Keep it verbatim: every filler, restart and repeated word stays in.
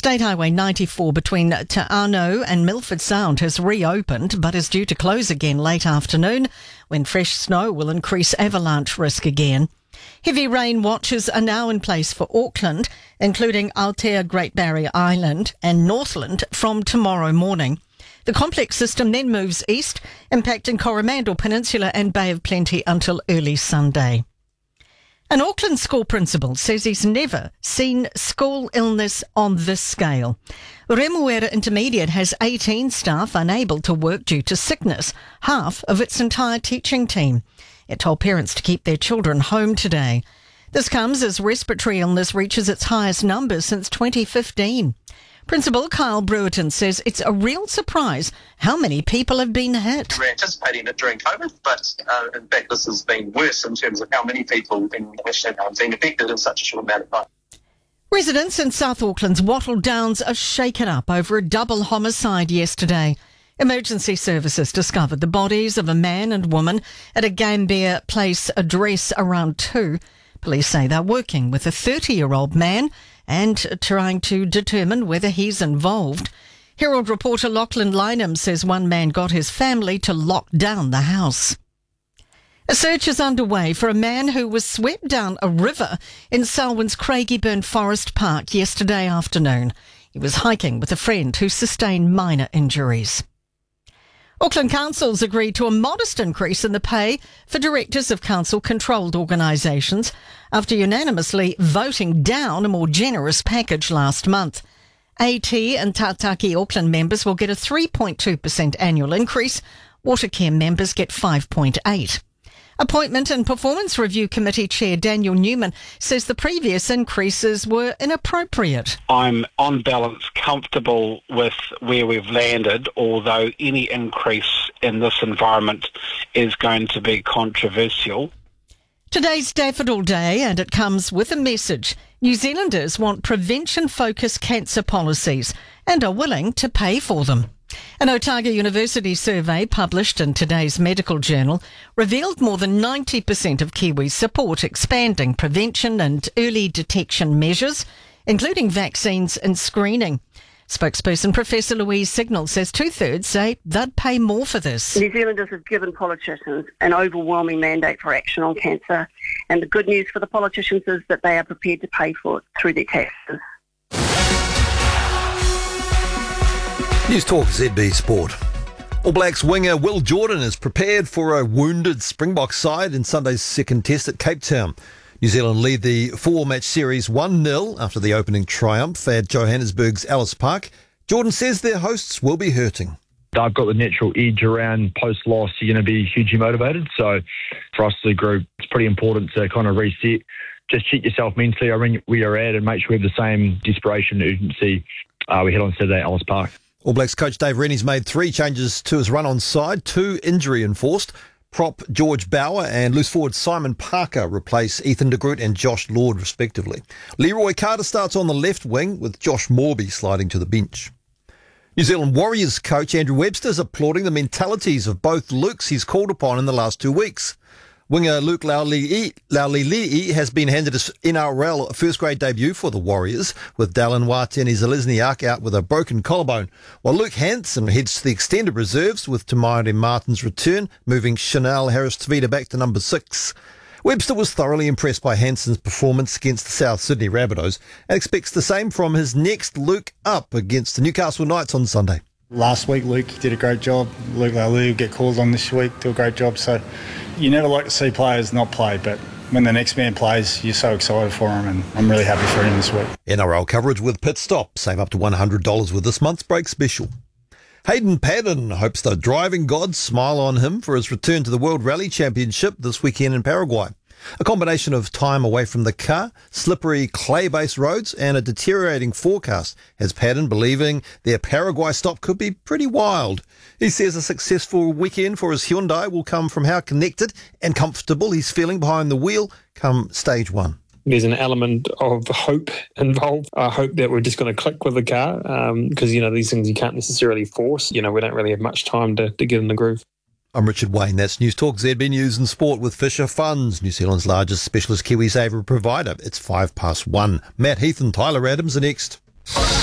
State Highway ninety-four between Te Anau and Milford Sound has reopened but is due to close again late afternoon when fresh snow will increase avalanche risk again. Heavy rain watches are now in place for Auckland, including Aotea, Great Barrier Island and Northland from tomorrow morning. The complex system then moves east, impacting Coromandel Peninsula and Bay of Plenty until early Sunday. An Auckland school principal says he's never seen school illness on this scale. Remuera Intermediate has eighteen staff unable to work due to sickness, half of its entire teaching team. It told parents to keep their children home today. This comes as respiratory illness reaches its highest numbers since twenty fifteen. Principal Kyle Brewerton says it's a real surprise how many people have been hit. We were anticipating it during COVID, but uh, in fact this has been worse in terms of how many people in Western have been affected in such a short amount of time. Residents in South Auckland's Wattle Downs are shaken up over a double homicide yesterday. Emergency services discovered the bodies of a man and woman at a Gambier Place address around two. Police say they're working with a thirty-year-old man and trying to determine whether he's involved. Herald reporter Lachlan Lynham says one man got his family to lock down the house. A search is underway for a man who was swept down a river in Selwyn's Craigieburn Forest Park yesterday afternoon. He was hiking with a friend who sustained minor injuries. Auckland Council's agreed to a modest increase in the pay for directors of council-controlled organisations after unanimously voting down a more generous package last month. AT and Tātaki Auckland members will get a three point two percent annual increase. Watercare members get five point eight. Appointment and Performance Review Committee Chair Daniel Newman says the previous increases were inappropriate. I'm on balance comfortable with where we've landed, although any increase in this environment is going to be controversial. Today's Daffodil Day, and it comes with a message. New Zealanders want prevention-focused cancer policies and are willing to pay for them. An Otago University survey published in today's Medical Journal revealed more than ninety percent of Kiwis support expanding prevention and early detection measures, including vaccines and screening. Spokesperson Professor Louise Signal says two-thirds say they'd pay more for this. New Zealanders have given politicians an overwhelming mandate for action on cancer, and the good news for the politicians is that they are prepared to pay for it through their taxes. News Talk Z B Sport. All Blacks winger Will Jordan is prepared for a wounded Springbok side in Sunday's second test at Cape Town. New Zealand lead the four-match series one nil after the opening triumph at Johannesburg's Ellis Park. Jordan says their hosts will be hurting. I've got the natural edge around post-loss. You're going to be hugely motivated. So for us as a group, it's pretty important to kind of reset. Just check yourself mentally around where you're at and make sure we have the same desperation and urgency uh, we had on Saturday at Ellis Park. All Blacks coach Dave Rennie's made three changes to his run on side, two injury enforced. Prop George Bauer and loose forward Simon Parker replace Ethan de Groot and Josh Lord respectively. Leroy Carter starts on the left wing with Josh Morby sliding to the bench. New Zealand Warriors coach Andrew Webster is applauding the mentalities of both Lukes he's called upon in the last two weeks. Winger Luke Laulili'i has been handed his N R L first-grade debut for the Warriors, with Dallin Watene-Zelezniak out with a broken collarbone, while Luke Hansen heads to the extended reserves with Tamari Martin's return, moving Chanel Harris-Tavita back to number six. Webster was thoroughly impressed by Hansen's performance against the South Sydney Rabbitohs and expects the same from his next Luke up against the Newcastle Knights on Sunday. Last week, Luke did a great job. Luke Laulili'i will get called on this week, do a great job. So you never like to see players not play, but when the next man plays, you're so excited for him, and I'm really happy for him this week. N R L coverage with Pit Stop. Save up to one hundred dollars with this month's break special. Hayden Paddon hopes the driving gods smile on him for his return to the World Rally Championship this weekend in Paraguay. A combination of time away from the car, slippery clay-based roads and a deteriorating forecast has Paddon believing their Paraguay stop could be pretty wild. He says a successful weekend for his Hyundai will come from how connected and comfortable he's feeling behind the wheel come stage one. There's an element of hope involved. I hope that we're just going to click with the car because, um, you know, these things you can't necessarily force. You know, we don't really have much time to, to get in the groove. I'm Richard Wayne. That's News Talk Z B News and Sport with Fisher Funds, New Zealand's largest specialist KiwiSaver provider. It's five past one. Matt Heath and Tyler Adams are next.